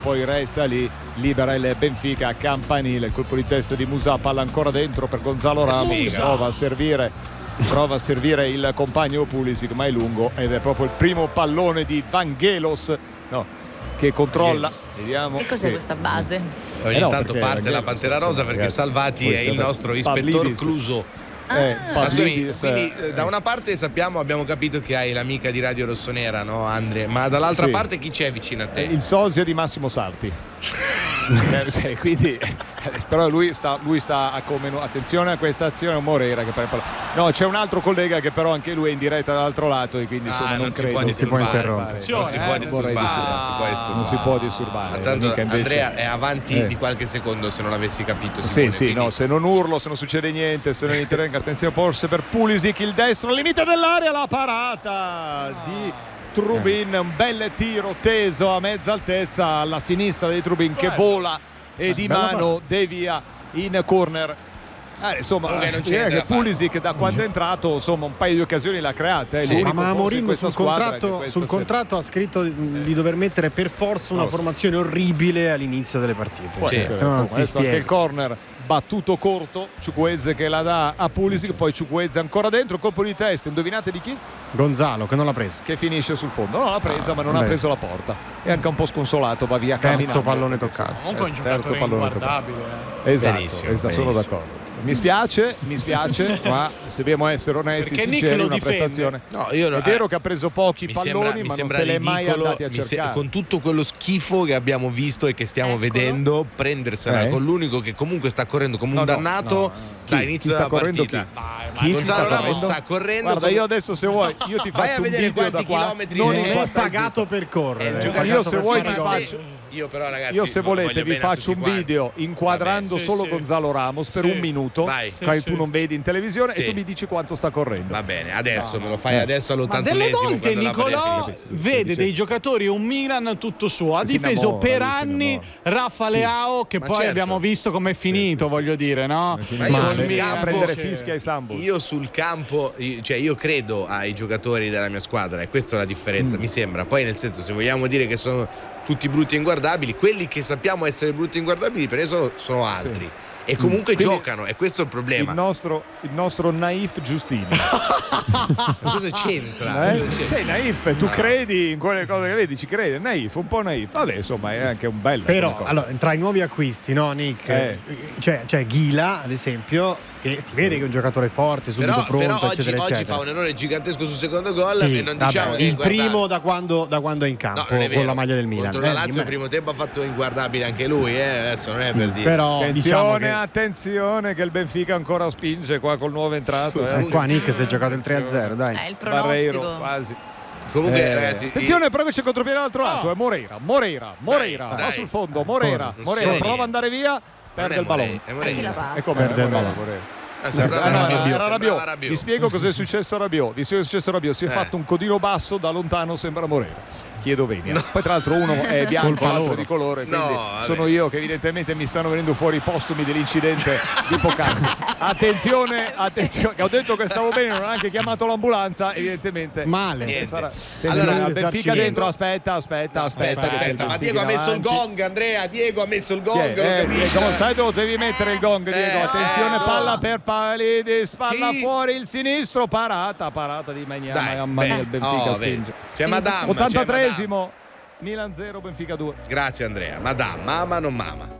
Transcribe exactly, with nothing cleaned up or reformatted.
poi resta lì, libera il Benfica, campanile, colpo di testa di Musà, palla ancora dentro per Gonzalo Ramos, prova a servire prova a servire il compagno Pulisic, ma è lungo ed è proprio il primo pallone di Vangelos, no, che controlla. Vediamo. Che cos'è sì. questa base? Ogni Eh no, tanto perché parte la Pantera Rosa perché ragazzi, Salvati poi è il vabbè, nostro ispettor Pavlidis. Cluso. Eh, Ma scusami, Pavlidis, quindi eh, eh, da una parte sappiamo, abbiamo capito che hai l'amica di Radio Rossonera, no Andre? Ma dall'altra Sì. parte chi c'è vicino a te? il sosia di Massimo Sarti. Eh, sì, quindi eh, però lui sta, lui sta a come attenzione a questa azione Moreira che parla. No, c'è un altro collega che però anche lui è in diretta dall'altro lato e quindi Ah, insomma non non si credo può non si può disturbare. interrompere. Non si può Eh, non vorrei disturbare, disturbare. non si può Non disturbare. si può disturbare. Ma tanto Mica invece- Andrea è avanti Eh. di qualche secondo se non l'avessi capito. Sì, Simone, sì, quindi- no, se non urlo, se non succede niente, se non intervengo, attenzione forse per Pulisic, il destro al limite dell'area, la parata di Trubin, un bel tiro teso a mezza altezza alla sinistra di Trubin che vola e di bella mano devia in corner. Eh, insomma, Comunque non c'è direi niente che da fare. Pulisic da quando è entrato insomma un paio di occasioni l'ha create, è Sì, l'unico ma forse in Mourinho questa sul squadra che contratto, questo sul se- contratto ha scritto di di dover mettere per forza una No. formazione orribile all'inizio delle partite. Può Cioè, essere, se no non insomma, si adesso anche il spiega. corner battuto corto, Chukwueze che la dà a Pulisic, poi Chukwueze ancora dentro, colpo di testa, indovinate di chi? Gonzalo che non l'ha presa. Che finisce sul fondo. No, l'ha presa, ma non beh. ha preso la porta. È anche un po' sconsolato, va via Terzo camminando. pallone toccato. Comunque è un Terzo giocatore pallone inguardabile. eh. Esatto, Benissimo, esatto, sono benissimo. d'accordo. Mi spiace, mi spiace, ma se dobbiamo essere onesti, Perché Nick sinceri, lo una difende. prestazione. No, io no- È vero eh, che ha preso pochi mi palloni, sembra, mi ma non sembra se l'è mai ridicolo, andati a mi se- cercare. con tutto quello schifo che abbiamo visto e che stiamo Eccolo. vedendo, prendersela Eh? con l'unico che comunque sta correndo come un No, no, dannato no, da chi? inizio Chi sta della correndo partita. chi? Dai, ma Chi? Gonzalo Chi sta Ramos correndo? sta correndo. Guarda, come- io adesso se vuoi, io ti Vai faccio a un vedere video da quanti qua. chilometri Non è. in Non è qua, stai pagato per È il correre. giocatore- Io se vuoi Sì, ti ma faccio Io però ragazzi, Io se volete voglio vi bene a faccio tutti un quanti. video inquadrando Sì, solo sì. Gonzalo Ramos per Sì. un minuto, Vai. che Sì, tu sì. non vedi in televisione Sì. e tu mi dici quanto sta correndo. Va bene, adesso me lo Eh. fai adesso Ma delle all'ottantunesimo. volte quando la Nicolò verifica. vede dice- dei giocatori, un Milan tutto suo. Ha Si difeso innamora, per lui si anni innamora. Raffa Leao, che Ma poi certo. abbiamo visto com'è finito, voglio dire, no? Ma io Male. sul Milan a campo, prendere che- fischi a Istanbul. io sul campo, io- cioè io credo ai giocatori della mia squadra e questa è la differenza, mi sembra. Poi nel senso, se vogliamo dire che sono tutti brutti e inguardabili, quelli che sappiamo essere brutti e inguardabili per esempio sono altri. E comunque Quindi- giocano, e questo è il il problema. nostro, il nostro naif Giustino. Ma cosa c'entra? Eh? Cosa c'entra? Sei naif, tu credi in quelle cose che vedi, ci credi, naif, un po' naif. Vabbè, insomma, è anche un bello. Però allora, tra i nuovi acquisti, no, Nick? Eh. C'è, c'è Ghila, ad esempio, che si vede che è un giocatore forte, subito Però, pronto, però oggi, eccetera, oggi eccetera. fa un errore gigantesco sul secondo gol Sì, e non vabbè, diciamo che il guardate- primo da quando, da quando è in campo No, non è con vero. la maglia del Milan. Contro la Eh, Lazio di il me- primo tempo ha fatto inguardabile anche lui, eh? Adesso non è sì, per dire. però Attenzione, diciamo che attenzione che il Benfica ancora spinge qua col nuovo entrato. eh, Eh. qua Nick si è giocato il tre a zero, dai. È il Barreiro, pronostico. quasi. Comunque, Eh, ragazzi, attenzione, però che c'è contropiede dall'altro lato, è Moreira, Moreira, Moreira, Dai, va dai. sul fondo, Moreira, corre. Moreira Non prova so ad andare via, perde è il pallone. Morei, è E Morei. chi la passa? E come? Perde il Moreira, pallone. Moreira. Ah, sembrava Ah, no, Rabiot, era sembrava Rabiot. Rabiot. Vi spiego cosa è successo a Rabiot. Vi spiego cosa è successo a Rabiot. Si è Eh. fatto un codino basso, da lontano sembra Moreira. Chiedo venia. Poi tra l'altro uno è bianco, Colpa l'altro loro. di colore, No, quindi vabbè. sono io che evidentemente mi stanno venendo fuori i postumi dell'incidente di poc'anzi. Attenzione, attenzione, che ho detto che stavo bene, non ho neanche chiamato l'ambulanza, evidentemente. Male. Niente. Sarà... Allora, al Benfica Diego- dentro, aspetta, aspetta, aspetta. Aspetta, che c'è il aspetta, ma Benfica Diego ha messo il davanti. gong, Andrea. Diego ha messo il Chi gong, è? lo Eh, capisci? Diego, sai dove devi mettere il gong, Eh, Diego? Attenzione, no. palla per Palidis, palla Chi? fuori il sinistro, parata, parata di Magnan, Dai, mamma mia, beh. il Benfica Oh, vedi. spinge. C'è Madame, c'è ottantatreesimo, Milan zero, Benfica due. Grazie Andrea. Madame, mama non mama.